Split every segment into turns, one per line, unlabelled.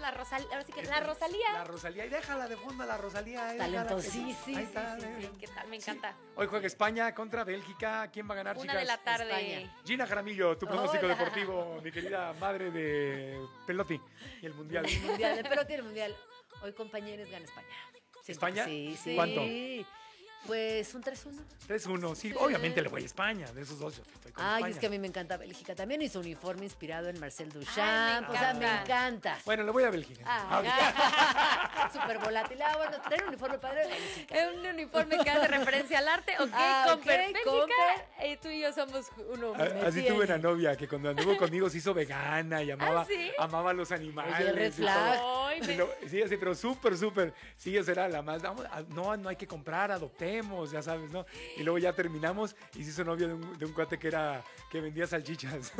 la Rosalía, ahora sí que la Rosalía.
La Rosalía, y déjala de fondo a la Rosalía.
Talentosísima. Sí, ¿qué tal? Me encanta.
Hoy juega España contra Bélgica. ¿Quién va a ganar,
1
chicas?
de la tarde.
España.
Gina Jaramillo, tu pronóstico
Hola.
deportivo, mi querida madre de Pelotti y el Mundial.
El mundial, pero tiene el mundial. Hoy, compañeros, gana España. Siento
¿España?
que Sí.
¿Cuánto?
Pues un 3-1.
3-1, sí, obviamente le voy a España, de esos dos yo estoy con
Ay,
España.
es que a mí me encanta Bélgica. También hizo uniforme inspirado en Marcel
Ay,
Duchamp.
me
O sea, me
encanta.
encanta.
Bueno, le voy a Bélgica.
Súper volátil. Bueno, traer un uniforme padre de Bélgica.
¿Es un uniforme que hace referencia al arte? Ok, Comper.
ok,
Bélgica,
Comper.
tú y yo somos uno.
Así tuve una novia que cuando anduvo conmigo se hizo vegana y amaba,
¿Ah, sí?
amaba a los animales.
Oye, red
y
flag.
todo.
Ay,
Sí, sí, así, pero súper. Sí, esa era la más. No hay que comprar, adoptemos, ya sabes, ¿no? Y luego ya terminamos y se hizo novio de un cuate que vendía salchichas.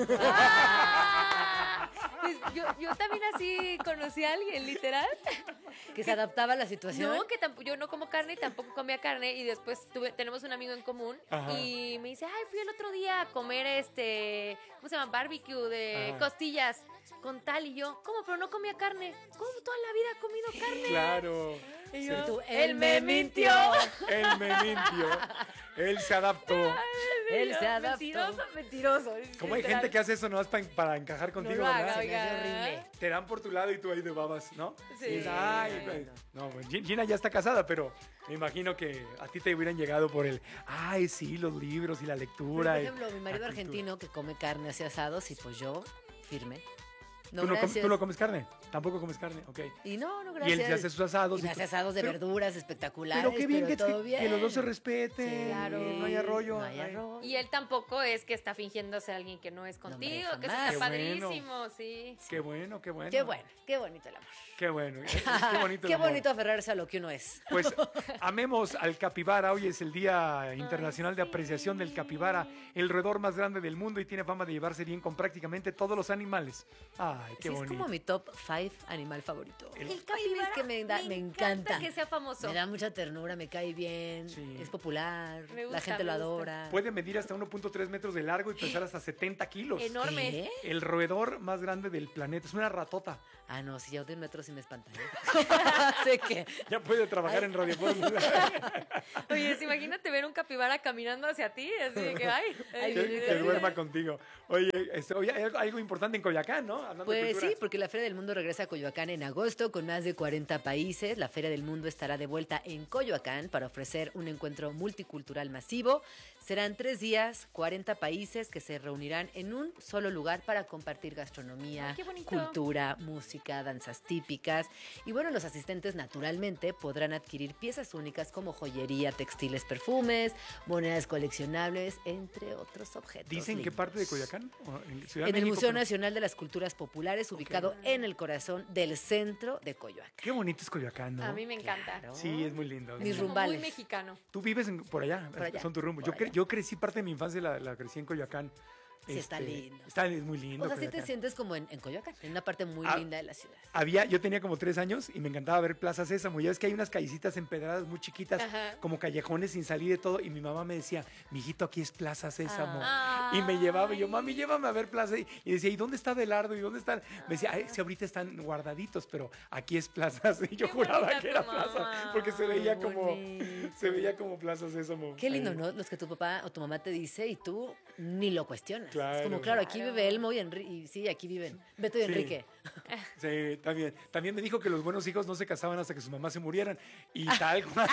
Pues yo también así conocí a alguien, literal.
Que se adaptaba a la situación.
No, que yo no como carne y tampoco comía carne. Y después tenemos un amigo en común.
Ajá.
Y me dice, ay, fui el otro día a comer ¿cómo se llama? Barbecue de
Ajá.
costillas con tal. Y yo, ¿cómo? Pero no comía carne. ¿Cómo toda la vida he comido carne?
Claro.
Y
Sí.
yo,
Tú,
él me mintió.
Él me mintió. Él se adaptó.
Él se adaptó.
Mentiroso.
Como hay gente que hace eso nomás para encajar contigo,
lo
¿verdad?
haga,
Se me hace
oiga.
horrible.
Te dan por tu lado y tú ahí de babas, ¿no?
Sí.
Y dices, ay, pues, no, pues, Gina ya está casada, pero me imagino que a ti te hubieran llegado por ay, sí, los libros y la
Pero,
lectura.
por
y
ejemplo, mi
la
marido
cultura.
argentino que come carne hacia asados y pues yo, firme. No,
¿Tú no,
gracias.
¿Tú no comes carne? Tampoco comes carne, ok.
Y no,
Y
gracias.
él se hace sus asados.
Y me
y
hace
tú-
asados de
pero-
verduras espectaculares.
Pero qué bien,
todo bien.
que los dos se respeten.
Sí,
Claro.
No hay arroyo.
No hay arroyo.
Y él tampoco es que está fingiendo ser alguien que no es contigo,
hombre,
que eso
jamás.
está
Qué bueno.
padrísimo, sí.
Qué bueno, qué bueno.
Qué bueno, qué bonito el amor.
Qué bueno. Qué bonito. el
Qué
amor.
bonito aferrarse a lo que uno es.
Pues amemos al capibara. Hoy es el Día Internacional de Apreciación del Capibara, el roedor más grande del mundo y tiene fama de llevarse bien con prácticamente todos los animales. Ay, qué
Sí, es
bonito.
como mi top 5 animal favorito.
El
capibara
es que me encanta.
que sea famoso.
Me da mucha ternura, me cae bien,
Sí.
es popular,
Me gusta,
la gente lo
me gusta.
adora.
Puede medir hasta 1.3 metros de largo y pesar hasta 70 kilos.
Enorme.
¿Qué?
El roedor más grande del planeta. Es una ratota.
Ah, no, si yo de un metro sí me espantaría. Sé que.
Ya puede trabajar en Radio Fórmula.
Oye, imagínate ver un capibara caminando hacia ti, así de que, ay.
Ay,
que duerma contigo. Oye, hay algo importante en Coyoacán, ¿no? Hablando de
Pues
cultura.
sí, porque la Feria del Mundo regresa a Coyoacán en agosto con más de 40 países. La Feria del Mundo estará de vuelta en Coyoacán para ofrecer un encuentro multicultural masivo. Serán 3 días, 40 países que se reunirán en un solo lugar para compartir gastronomía,
Ay, qué bonito.
cultura, música, danzas típicas. Y bueno, los asistentes naturalmente podrán adquirir piezas únicas como joyería, textiles, perfumes, monedas coleccionables, entre otros objetos.
¿Dicen qué
lindos.
parte de Coyoacán? ¿O en Ciudad
En
de
el
México,
Museo
pero-
Nacional de las Culturas Populares, ubicado en el corazón del centro de Coyoacán.
Qué bonito es Coyoacán, ¿no?
A mí me encanta.
Claro.
Sí, es muy lindo.
Mis
Como
rumbales.
muy mexicano.
Tú vives por allá,
Por allá,
son tu rumbo.
por allá.
Yo crecí parte de mi infancia, la crecí en Coyoacán.
Sí, está lindo.
Es muy lindo.
O sea, sí te
Coyoacán.
sientes como en Coyoacán, en una parte muy
Ah,
linda de la ciudad.
Yo tenía como 3 años y me encantaba ver Plaza Sésamo. Ya ves que hay unas callecitas empedradas muy chiquitas,
Ajá.
como callejones sin salir de todo. Y mi mamá me decía, mijito, aquí es Plaza Sésamo.
Ah.
Y me llevaba, y yo, mami, llévame a ver Plaza. Y decía, ¿y dónde está Abelardo? ¿Y dónde están? Me decía, ay, si ahorita están guardaditos, pero aquí es Plaza. Y yo
Qué
juraba
bonita
que era
tu
Plaza,
mamá.
porque se veía
Qué
como,
bonito.
se veía como Plaza Sésamo.
Qué lindo,
Ahí.
¿no? Los que tu papá o tu mamá te dice y tú ni lo cuestionas.
Claro.
Es como, claro, aquí
Claro.
vive Elmo y Enrique. Y sí, aquí viven Beto y
Sí.
Enrique.
Sí, también. También me dijo que los buenos hijos no se casaban hasta que sus mamás se murieran. Y tal cual.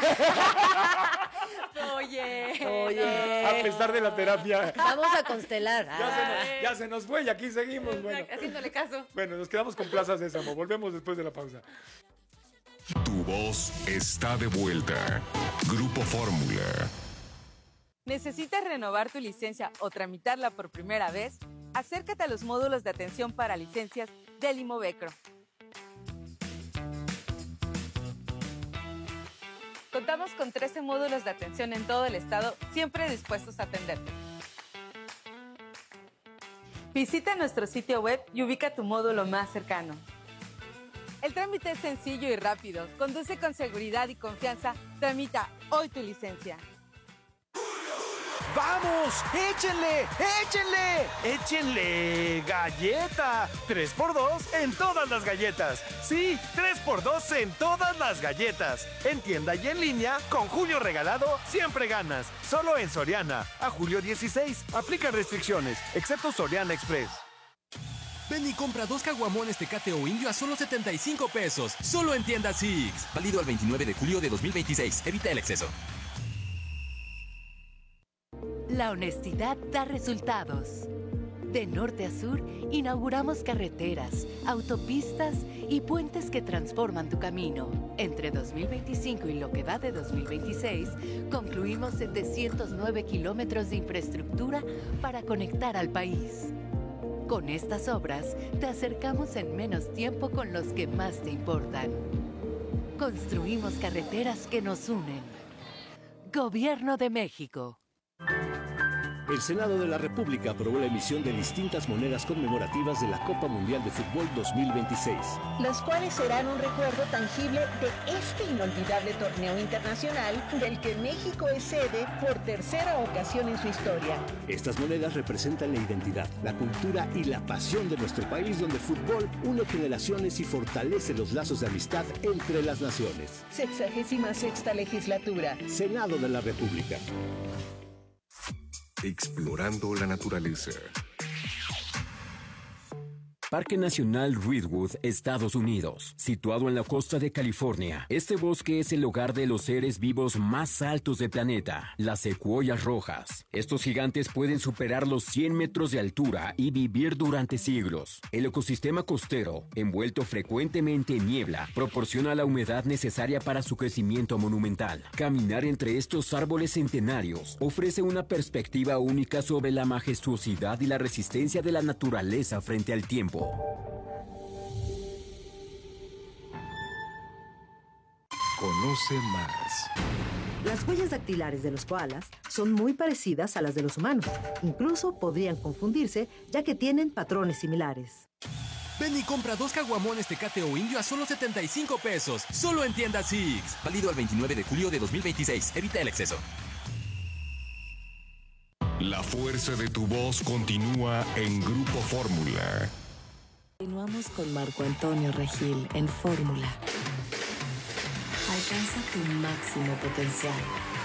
Oye.
Oye.
A pesar de la terapia.
Vamos a constelar.
Ya se nos fue y aquí seguimos. Bueno.
Haciéndole caso.
Bueno, nos quedamos con Plaza Sésamo. Volvemos después de la pausa.
Tu voz está de vuelta. Grupo Fórmula.
¿Necesitas renovar tu licencia o tramitarla por primera vez? Acércate a los módulos de atención para licencias del Imovecro. Contamos con 13 módulos de atención en todo el estado, siempre dispuestos a atenderte. Visita nuestro sitio web y ubica tu módulo más cercano. El trámite es sencillo y rápido. Conduce con seguridad y confianza. Tramita hoy tu licencia.
¡Vamos! ¡Échenle! ¡Échenle! ¡Échenle! ¡Galleta! 3x2 en todas las galletas. Sí, 3x2 en todas las galletas. En tienda y en línea, con Julio Regalado, siempre ganas. Solo en Soriana. A julio 16. Aplican restricciones, excepto Soriana Express.
Ven y compra 2 caguamones Tecate o Indio a solo 75 pesos. Solo en tienda Six. Válido al 29 de julio de 2026. Evita el exceso.
La honestidad da resultados. De norte a sur, inauguramos carreteras, autopistas y puentes que transforman tu camino. Entre 2025 y lo que va de 2026, concluimos 709 kilómetros de infraestructura para conectar al país. Con estas obras, te acercamos en menos tiempo con los que más te importan. Construimos carreteras que nos unen. Gobierno de México.
El Senado de la República aprobó la emisión de distintas monedas conmemorativas de la Copa Mundial de Fútbol 2026.
Las cuales serán un recuerdo tangible de este inolvidable torneo internacional del que México es sede por tercera ocasión en su historia.
Estas monedas representan la identidad, la cultura y la pasión de nuestro país, donde el fútbol une generaciones y fortalece los lazos de amistad entre las naciones.
66ª legislatura.
Senado de la República.
Explorando la naturaleza.
Parque Nacional Redwood, Estados Unidos. Situado en la costa de California, este bosque es el hogar de los seres vivos más altos del planeta, las secuoyas rojas. Estos gigantes pueden superar los 100 metros de altura y vivir durante siglos. El ecosistema costero, envuelto frecuentemente en niebla, proporciona la humedad necesaria para su crecimiento monumental. Caminar entre estos árboles centenarios ofrece una perspectiva única sobre la majestuosidad y la resistencia de la naturaleza frente al tiempo.
Conoce más.
Las huellas dactilares de los koalas son muy parecidas a las de los humanos. Incluso podrían confundirse, ya que tienen patrones similares.
Ven y compra 2 caguamones Tecate o Indio a solo 75 pesos. Solo en tienda Six. Válido al 29 de julio de 2026. Evita el exceso.
La fuerza de tu voz continúa en Grupo Fórmula.
Continuamos con Marco Antonio Regil en Fórmula. Alcanza tu máximo potencial.